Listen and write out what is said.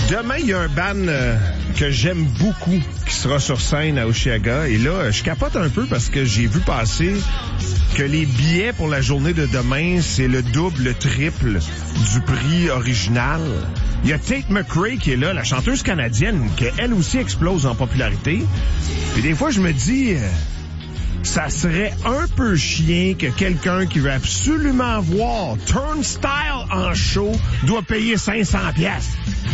Demain, il y a un band que j'aime beaucoup qui sera sur scène à Osheaga. Et là, je capote un peu parce que j'ai vu passer que les billets pour la journée de demain, c'est le double, le triple du prix original. Il y a Tate McRae qui est là, la chanteuse canadienne, qui elle aussi explose en popularité. Puis des fois, je me dis... ça serait un peu chien que quelqu'un qui veut absolument voir Turnstile en show doit payer 500$.